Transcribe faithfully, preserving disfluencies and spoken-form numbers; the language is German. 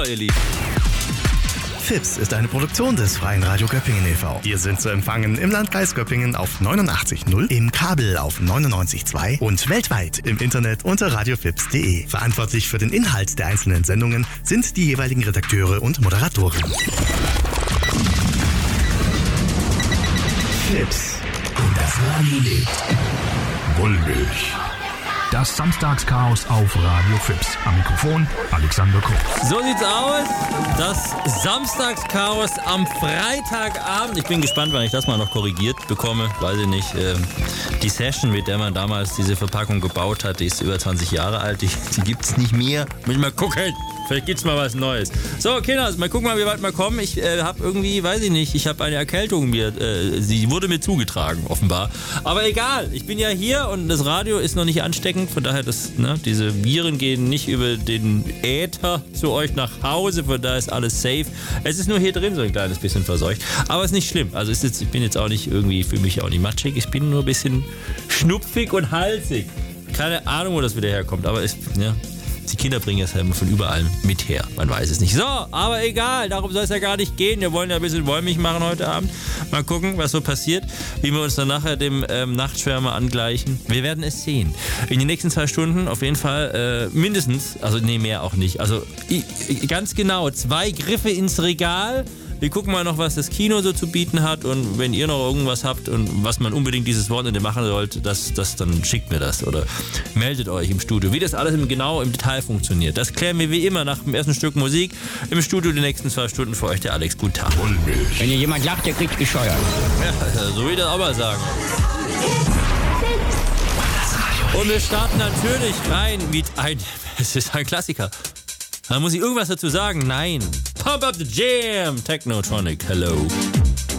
ihr Lieben. Fips ist eine Produktion des Freien Radio Göppingen e V Wir sind zu empfangen im Landkreis Göppingen auf neunundachtzig Komma null, im Kabel auf neunundneunzig Komma zwei und weltweit im Internet unter radiofips punkt de. Verantwortlich für den Inhalt der einzelnen Sendungen sind die jeweiligen Redakteure und Moderatoren. Fips. Und das Radio lebt. Wollmilch. Das Samstagschaos auf Radio Fips. Am Mikrofon Alexander Kurz. So sieht's aus. Das Samstagschaos am Freitagabend. Ich bin gespannt, wann ich das mal noch korrigiert bekomme. Weiß ich nicht. Ähm, die Session, mit der man damals diese Verpackung gebaut hat, die ist über zwanzig Jahre alt. Die, die gibt's nicht mehr. Muss ich mal gucken. Vielleicht gibt's mal was Neues. So, Kinders, mal gucken, mal, wie weit wir kommen. Ich äh, habe irgendwie, weiß ich nicht, ich habe eine Erkältung mir, äh, sie wurde mir zugetragen, offenbar. Aber egal, ich bin ja hier und das Radio ist noch nicht ansteckend. Von daher, das, ne, diese Viren gehen nicht über den Äther zu euch nach Hause. Von daher ist alles safe. Es ist nur hier drin so ein kleines bisschen verseucht. Aber ist nicht schlimm. Also ist jetzt, ich bin jetzt auch nicht irgendwie, fühle mich auch nicht matschig. Ich bin nur ein bisschen schnupfig und halsig. Keine Ahnung, wo das wieder herkommt. Aber ist, ja... Die Kinder bringen es ja immer von überall mit her. Man weiß es nicht. So, aber egal. Darum soll es ja gar nicht gehen. Wir wollen ja ein bisschen wollmilch machen heute Abend. Mal gucken, was so passiert. Wie wir uns dann nachher dem ähm, Nachtschwärmer angleichen. Wir werden es sehen. In den nächsten zwei Stunden auf jeden Fall äh, mindestens, also nee, mehr auch nicht. Also ich, ich, ganz genau, zwei Griffe ins Regal. Wir gucken mal noch, was das Kino so zu bieten hat und wenn ihr noch irgendwas habt und was man unbedingt dieses Wochenende machen sollte, das, das, dann schickt mir das oder meldet euch im Studio. Wie das alles im, genau im Detail funktioniert, das klären wir wie immer nach dem ersten Stück Musik. Im Studio die nächsten zwei Stunden für euch der Alex. Guten Tag. Wenn hier jemand lacht, der kriegt gescheuert. Ja, so will ich das auch mal sagen. Und wir starten natürlich rein mit ein, es ist ein Klassiker. Da muss ich irgendwas dazu sagen? Nein. Pump up the jam. Technotronic. Hello.